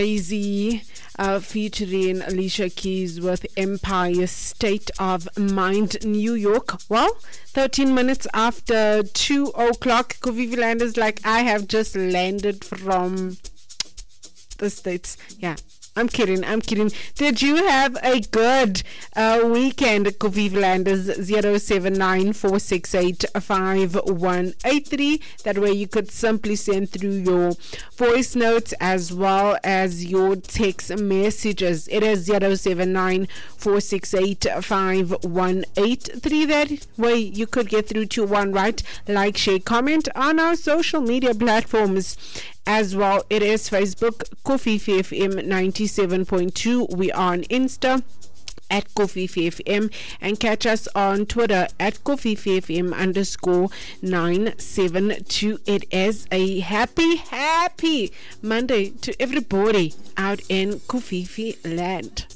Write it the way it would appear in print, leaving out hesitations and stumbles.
Jay-Z featuring Alicia Keys with Empire State of Mind, New York. Well, 13 minutes after 2 o'clock, Kofi Land is like, I have just landed from the States. Yeah. I'm kidding. Did you have a good weekend? Kofi Landers 0794685183. That way you could simply send through your voice notes as well as your text messages. It is 0794685183. That way you could get through to one, right? Like, share, comment on our social media platforms as well. It is Facebook, Kofi FM 97.2. We are on Insta at Kofi FM, and catch us on Twitter at Kofi FM _972. It is a happy Monday to everybody out in Kofi land.